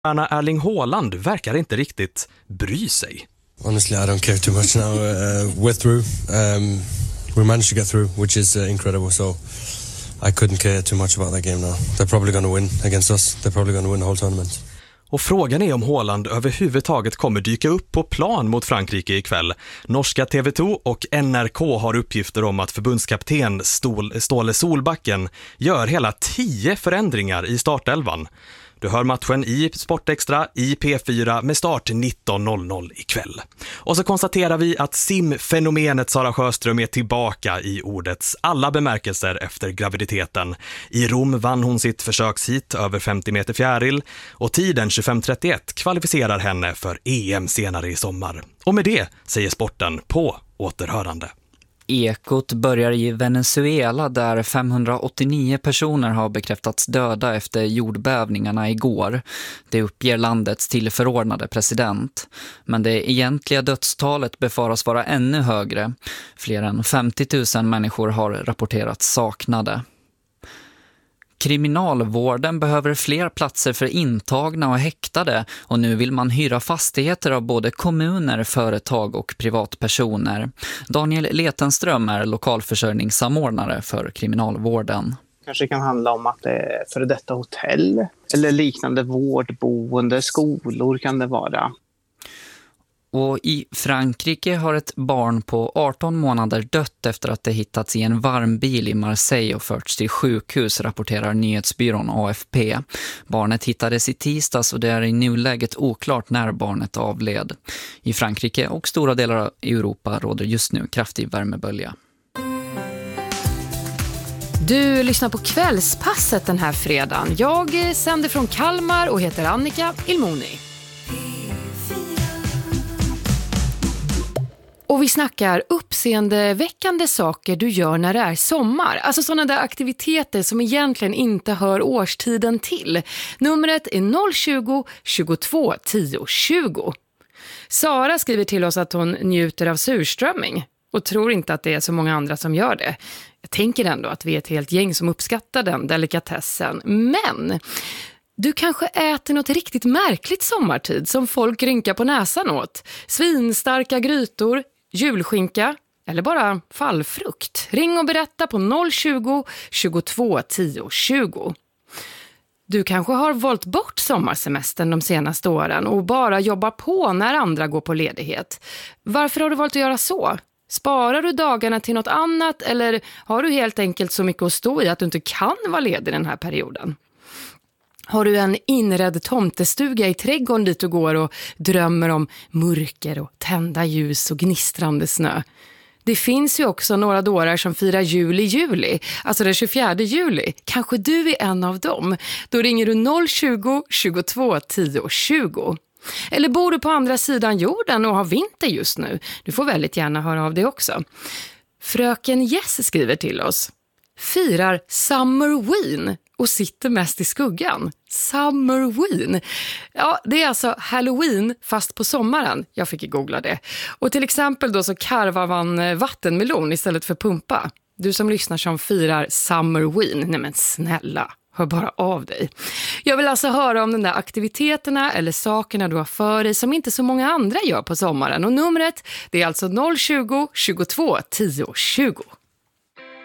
Erling Haaland verkar inte riktigt bry sig. Honestly, I don't care too much now. We're through. We managed to get through, which is incredible. So I couldn't care too much about that game now. They're probably going to win against us. They're probably going to win the whole tournament. Och frågan är om Haaland överhuvudtaget kommer dyka upp på plan mot Frankrike ikväll. Norska TV2 och NRK har uppgifter om att förbundskapten Ståle Solbacken gör hela 10 förändringar i startelvan. Du hör matchen i Sportextra i P4 med start 19.00 ikväll. Och så konstaterar vi att simfenomenet Sara Sjöström är tillbaka i ordets alla bemärkelser efter graviditeten. I Rom vann hon sitt försökshit över 50 meter fjäril och tiden 25.31 kvalificerar henne för EM senare i sommar. Och med det säger sporten på återhörande. Ekot börjar i Venezuela där 589 personer har bekräftats döda efter jordbävningarna igår. Det uppger landets tillförordnade president. Men det egentliga dödstalet befaras vara ännu högre. Fler än 50 000 människor har rapporterats saknade. Kriminalvården behöver fler platser för intagna och häktade och nu vill man hyra fastigheter av både kommuner, företag och privatpersoner. Daniel Letenström är lokalförsörjningssamordnare för kriminalvården. Kanske kan handla om att det är före detta hotell eller liknande vårdboende, skolor kan det vara. Och i Frankrike har ett barn på 18 månader dött efter att det hittats i en varmbil i Marseille och förts till sjukhus, rapporterar nyhetsbyrån AFP. Barnet hittades i tisdags och det är i nuläget oklart när barnet avled. I Frankrike och stora delar av Europa råder just nu kraftig värmebölja. Du lyssnar på Kvällspasset den här fredagen. Jag sänder från Kalmar och heter Annika Ilmoni. Och vi snackar uppseendeväckande saker du gör när det är sommar. Alltså sådana där aktiviteter som egentligen inte hör årstiden till. Numret är 020 22 10 20. Sara skriver till oss att hon njuter av surströmming och tror inte att det är så många andra som gör det. Jag tänker ändå att vi är ett helt gäng som uppskattar den delikatessen. Men du kanske äter något riktigt märkligt sommartid som folk rynkar på näsan åt. Svinstarka grytor, julskinka eller bara fallfrukt. Ring och berätta på 020 22 10 20. Du kanske har valt bort sommarsemestern de senaste åren och bara jobbar på när andra går på ledighet. Varför har du valt att göra så? Sparar du dagarna till något annat eller har du helt enkelt så mycket att stå i att du inte kan vara ledig den här perioden? Har du en inredd tomtestuga i trädgården dit du går och drömmer om mörker och tända ljus och gnistrande snö? Det finns ju också några dårar som firar jul i juli, alltså den 24 juli. Kanske du är en av dem. Då ringer du 020 22 10 20. Eller bor du på andra sidan jorden och har vinter just nu? Du får väldigt gärna höra av dig också. Fröken Jess skriver till oss. Firar Summerween och sitter mest i skuggan. Summerween. Ja, det är alltså Halloween fast på sommaren. Jag fick googla det. Och till exempel då så karvar man vattenmelon istället för pumpa. Du som lyssnar som firar Summerween. Nej men snälla, hör bara av dig. Jag vill alltså höra om de där aktiviteterna eller sakerna du har för dig som inte så många andra gör på sommaren. Och numret, det är alltså 020 22 10 20.